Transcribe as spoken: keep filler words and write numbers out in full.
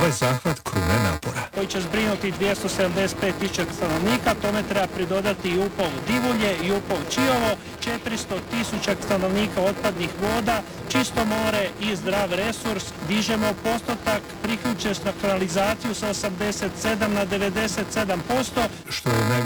ovaj zahvat krune napora. Koji će zbrinuti dvjesto sedamdeset pet tisuća stanovnika, tome treba pridodati i Upov Divulje i Upov Čiovo, četiristo tisuća stanovnika otpadnih voda, čisto more i zdrav resurs. Dižemo postotak priključenost na kanalizaciju sa osamdeset sedam na devedeset sedam posto. Što je